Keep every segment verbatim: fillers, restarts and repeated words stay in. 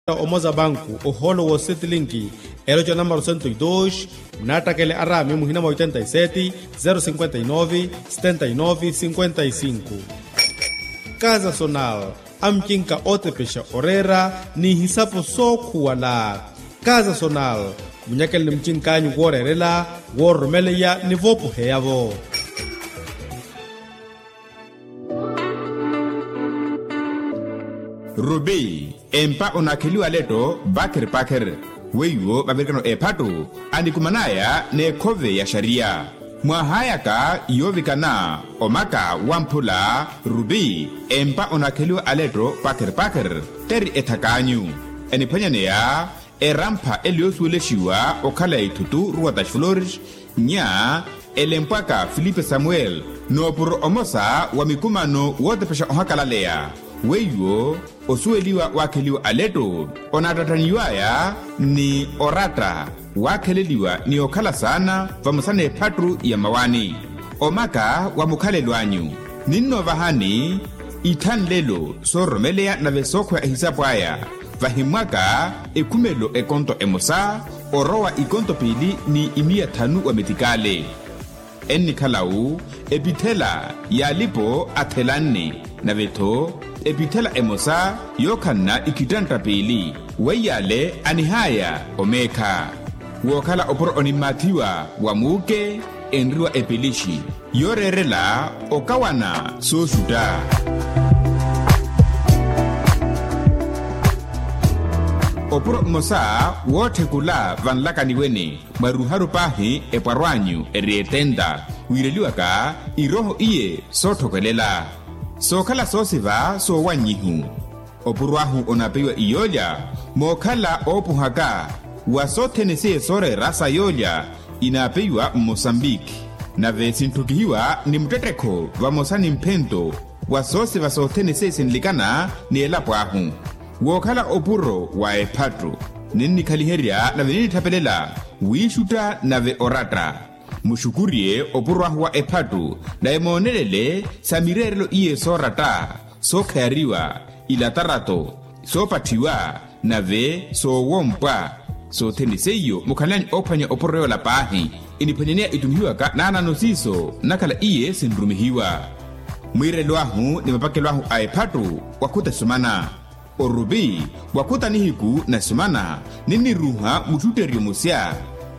Omoza Banco, o holo wo Citilinki, elojo número cento e dois, natakele arame muhinama oitenta e sete, zero cinquenta e nove, setenta e nove, cinquenta e cinco. Casa Sonal, amkinka otepesha orera, ni hisapo soku wala. Casa Sonal, munyakel nimchinkanyu worerela, wormeleya ni vopu heyavo. Rubi, empa onakiliwa leto bakir bakir. Weyo babirikano epatu, andikumanaya ne kove ya sharia. Mwahayaka yovikana omaka wampula Rubi, empa onakiliwa aleto bakir bakir. Teri etakanyu. Enipanyanea, erampa eliosweleshiwa okala itutu ruwatash flores, nya elempaka Filipe Samuel, no puro omosa wamikumano wotepesha ohakalaleya. Weyo osueliwa wakeliwa aleto onatataniwaya ni orata wakeleliwa ni okala sana vamusane patru ya mawani omaka wa mukale lwanyu ninno vahani itan lelo soromelea na vesoko ya hisabu haya vahimwaka ekumelo ekonto emosa orowa ikonto pili ni imia tanu wa metikale enni kalau epitela ya lipo atelane na veto epitela emosa yokanna ikitanta pili weyale anihaya omeka wokala oporo onimatiwa wamuke enriwa epilishi yorerela okawana sosuda oporo mosa wote kula vanlaka niwene maruharu pahi eparwanyu erietenda wireliwaka iroho iye sotokelela sokala sosiva so wanyihu opurwahu onapewa iyolya mokala opuhaka wasotenese sore rasa yolya inapewa Mozambique na vesintukihiwa ni mteteko vamosani mpento wasosiva sotenese sinlikana ni elapwahu wokala opuro wa epatru nini kaliheria na venini tapelela wishuta na ve oratra mushukurie opurwahu wa epatu na emonelele samirerelo iye sorata sokariwa ilatarato sopatiwa na ve so wompa so teniseyo mukalani opanya opurreo la pahi inipanyania itumhiwa ka nana nosiso nakala iye sindrumihiwa mwirelwahu ni mapakelwahu a epatu wakuta sumana Orubi wakuta nihiku na sumana nini ruha mututerio musya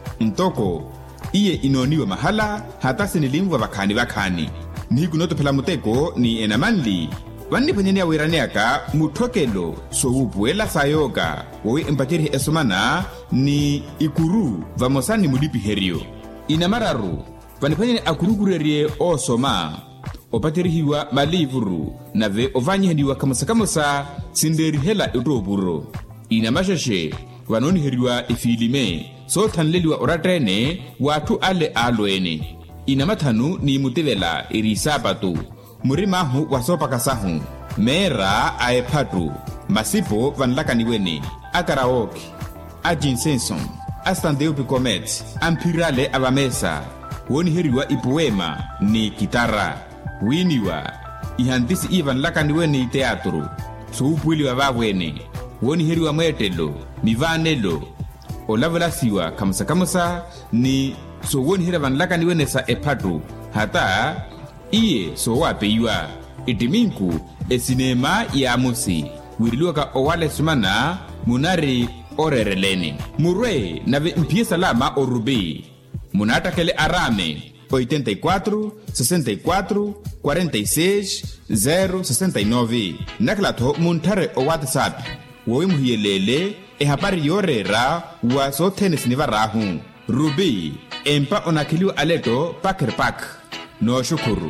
ntoko iye inoniwa mahala hata sinilimwa bakani bakani nihiku noto pela muteko ni enamanli wani panyania wiraneaka mutokelo so upuela sayoga wawi empatiri esumana ni ikuru vamosani mulipi herio inamararu wani panyania akurukurerie o soma opatirihiwa malivuru na ve ovanyihediwa kamusakamusa sinderi hela utoburo inamashashe wanoniheriwa ifilime so tanleliwa oratene watu ale aloene inamatanu ni mutevela irisabatu murimahu wasopakasahu mera aepatu masipo vanlakaniwene akaraoke ajinsenson astandeupicomet ampirale avamesa woniheriwa ipoema ni kitara winiwa ihantisi ivan lakaniwene teatro soupwiliwa vawene woniheriwa mwetelo ni vanelo olavelasiwa kamusakamusa ni so wonihera van lakaniwene sa epatu hata iye so wapeiwa itiminku esinema ya musi wiriliwaka owale sumana munari orereleni murwe nave mpie salama Orubi munatakele arame oitenta e quatro, sessenta e quatro, quarenta e seis, zero sessenta e nove naklato muntare o WhatsApp wowi muhiyelele e habari yorera wa so tenis ni varahu Rubi empa onakiliwa aleto pakir pak no shukuru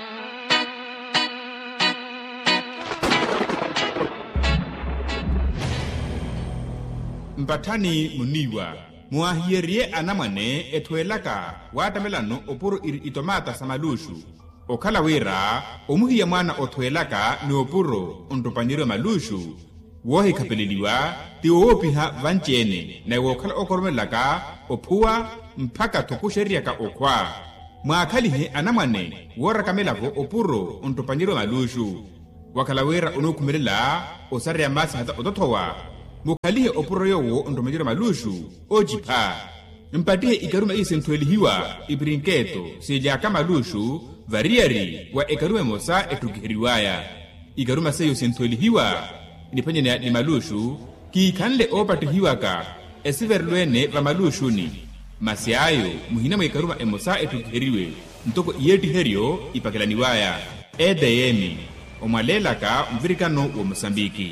mpatani muniwa muahierie anamane etwelaka watamelano opuro iri itomata samalushu okala wera omuhiya mwana otwelaka ni opuro ontopanyiro malushu wohi kapeliliwa ti oopiha vanchene na wokala okoromelaka opuwa mpaka tokusheriaka okwa mwakalihe anamane wora kamelavo opuro ontopanyiro malushu wakala wera onokumelela osare amasi hata ototowa mukhalihe opuro yowo ondomejera malushu ojipa mpatihe ikaruma isentwelihiwa ibrinketo sejaka malushu variari wa ekarume mosa etukihiriwaya ikaruma seyo sentwelihiwa nipanyene ni malushu kiikhanle opatuhiwaka esiverlwene va malushuni masiayo muhina mwa ikaruma emosa etukihiriwe ntoko iyetiheryo ipakelaniwaya edeyemi omwalelaka mvirikano wa Mosambiki.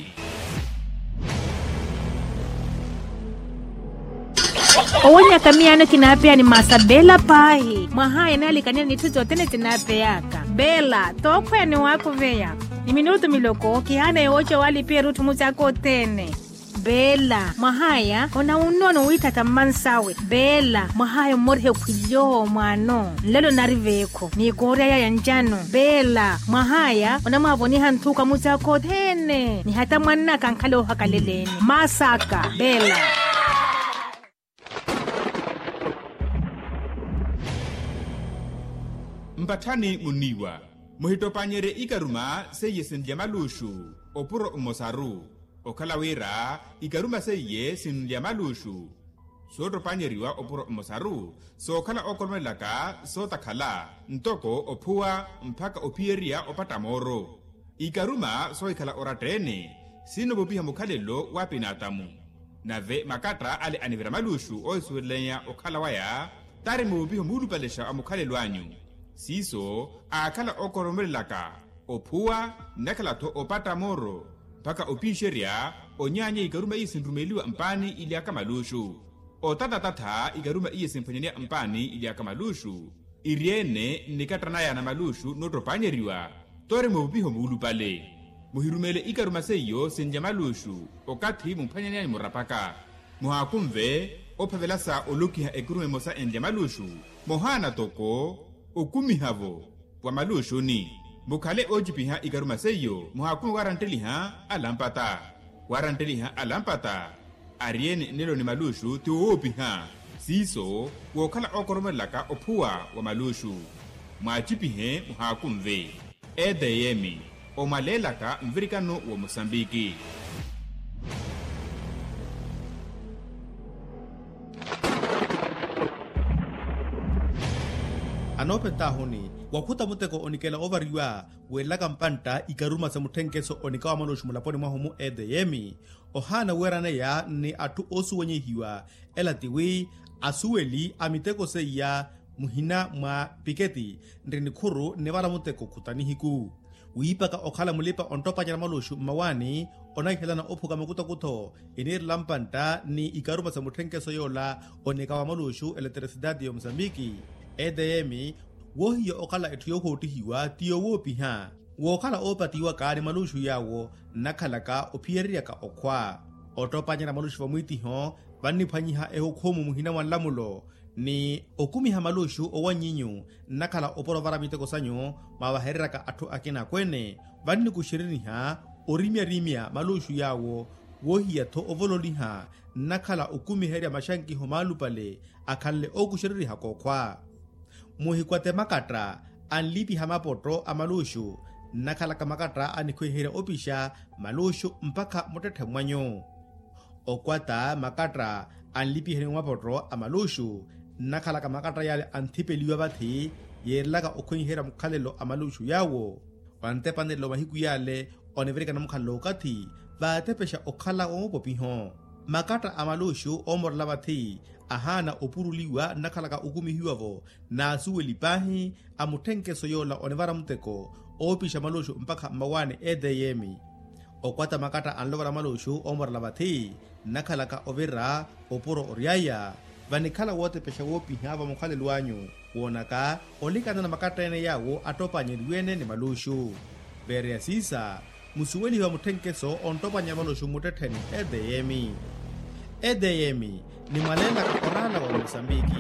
Owonya kamiano kinapea ni masabela pahi mwahaye nalikania ni tuzo tene tinapeyaka bela tokwe ni wako veya ni minutu miloko kihana eocho wali pia rutu muzako tene bela mwahaya ona unono witata mansawe bela mwahaya morhe kujoho mwano lelo nariveko ni korea ya njano bela mwahaya ona mwavoni hantuka muzako tene ni hata mwana kankalo hakaleleni masaka bela Mpatani muniwa muhitopanyere ikaruma seye sindya malushu opuro umosaru okalawira ikaruma seye sindya malushu soto panyeriwa opuro umosaru so kala okolmelaka so takhala ntoko opua mpaka opieria opatamoro ikaruma so ikala oratene sino bopiha mukhalelo wapinatamu nave makatra ale anivira malushu oisuwelenya okhalawaya tare mubopiha mulupalesha amukhalelo anyu siso akala okoromelaka opua nakala to opata moro paka opisheria onyanye ikaruma isindrumeliwa mpani ili akamalushu otata tata ikaruma isemponyania mpani ili akamalushu iriene nikatranaya na malushu notopanyeriwa tore mubiho mulupale muhirumele ikaruma seyo senja malushu okati mumpanyania murapaka muhakumve opavelasa olukiha ekurume mosa enja malushu mohana toko okumihavo wa malushu ni mukhale ojipiha ikaruma seyo muhakumu waranteliha alampata waranteliha alampata ariene nelo ni malushu tuopiha siso wokhala okoromelaka opua wa malushu mwajipihe muhakumve edeyemi omalelaka mvirikano wa Mosambiki. Anope tahoni wakuta muteko onikela ovariwa welaka mpanta ikaruma sa mutenkeso onikawa malushu mulaponi mwahumu edeyemi ohana werane ya ni atu osu wenyehiwa elatiwi asuweli amiteko se ya muhina mwa piketi ndrini khuru nevara muteko kutanihiku wiipaka okhala mulipa ontopanyana malushu mawani onaihelana ophuka makuta kutho iniri lampanta ni ikaruma sa mutenkeso yola onikawa malushu eletricidade ya Mozambiki edeyemi wohiya okhala ethu yohotihiwa tiyo wopiha wokhala opatiwa kani malushu yawo nakhalaka ophiyeryaka okhwa otopanyana malushu vamwitiho vaniphanyiha ehokhomu muhina wanlamulo ni okumiha malushu owanyinyu nakhala oporovara miteko sanyu mavahereraka athu akina kwene vanni kushiriniha orimya-rimya malushu yawo wohiya tho ovololiha nakhala okumiherya mashankiho malupale akhalle okushiririha kokhwa muhikwate makatra anlipiha mapoto a malushu nakhalaka makatra anikhwehera opisha malushu mpaka mutethe mwanyo okwata makatra anlipihere mapoto a malushu nakhalaka makatra yale anthipeliwa vathi yerlaka okhwehera mukhalelo a malushu yawo wantepanelo mahiku yale oneverikana mukhalelo okathi vatepesha okhala omopopiho makatra a malushu omorla vathi ahana opuruliwa nakhalaka ukumihiwavo na asuweli pahi amuthenkeso yola onevara muteko opisha malushu mpaka mawane edeyemi okwata makata anlovara malushu omorla vathi nakhalaka overa opuro oriaya vanikhala wote pesha wopiha vamukhalelu wanyu wonaka olikana na makata ene yawo atopanyeliwene ni malushu verea sisa musuweli wa muthenkeso ontopanya malushu mutetheni edeyemi edeyemi ni mwalela kakorala wa Mosambiki.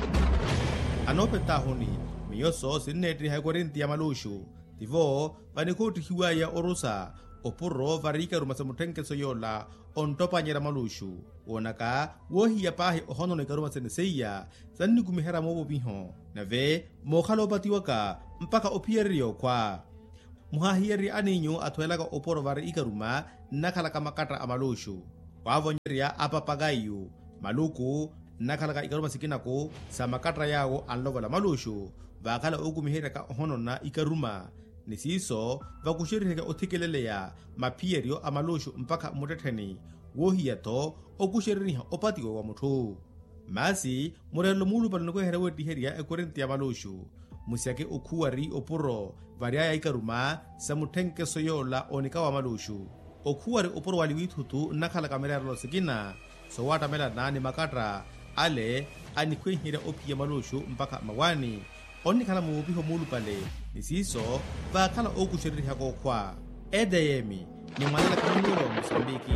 Anope tahoni miyoso sinetri haikorinti ya malushu tivo vanikuti hiwaya orusa opuro varika rumasa mutenkeso yola ontopanyera malushu wonaka wohiya pahi ohono ne karuma seneseya zanni kumihera mobo biho nave mokhalo patiwaka mpaka opierio kwa muhahiyeri aninyo atwelaka oporo vari ikaruma nakhalaka makatra amalushu wavonyeria apapagayo maluku nakhalaka ikaruma sikinako sa makatra yawo anlovola malushu vakhala okumihereka ohonona ikaruma nisiso vakushiriheka othikeleleya maphiyerio amalushu mpaka mutetheni wohiyato okushiririha opatiwa wa muthu masi murelo mulupalo nokuhera wetiheria ekorenti ya malushu musiake okhuwari opuro variaya ikaruma sa muthenkeso yola onika wa malushu okhuwari opuro wali withutu nakhala kamerarlo sikina so watamela nani makatra ale anikhwehira ophiya malushu mpaka mawani onikhala muupiho mulupale nisiso vakhala okushiririha kokhwa edeyemi ni mwanela kamunulo Mosambiki.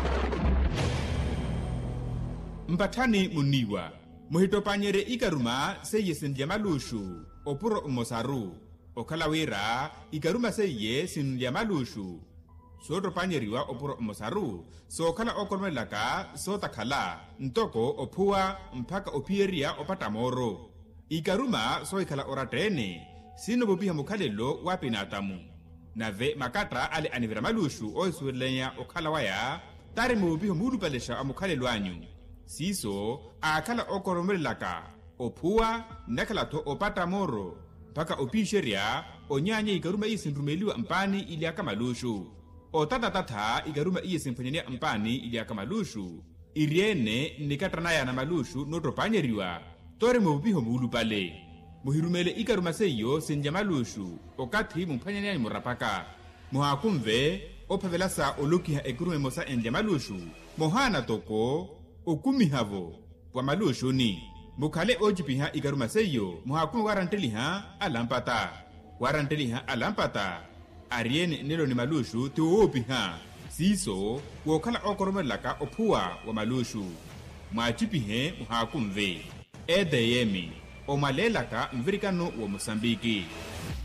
Mpathani muniwa muhitopanyere ikaruma seye sindya malushu opuro umosaru okhalawira ikaruma seye sindya malushu sotopanyeriwa opuro umosaru sokhala okolmelaka sotakhala ntoko ophuwa mpaka ophiyeria opatamoro ikaruma soikhala oratene sino bupiha mukhalelo wa pinatamu nave makatra ale anivira malushu oisuwelenya okhalawaya tari mubupiho mulupalesha amukhalelo anyu siso akhala okoromelelaka ophuwa nakhala to opata moro mpaka opisheria onyanya ikaruma isindrumeliwa mpani iliaka malushu otatatatha ikaruma iyesimphanyania mpani iliaka malushu iriene nikatranaya na malushu notopanyeriwa tore mubupiho mulupale muhirumele ikaruma seyo sinja malushu okathi mumphanyania murapaka muhakumve ophavelasa olukiha ekurume mosa enja malushu mohana toko okumihavo pwa malushu ni mukhale ojipiha ikaruma seyo muhakume waranteliha alampata waranteliha alampata ariene nelo ni malushu tiwoopiha siso wokhala okoromelaka ophuwa wa malushu mwachipihe muhakumve edeyemi omalelaka mvirikano wa Mosambiki.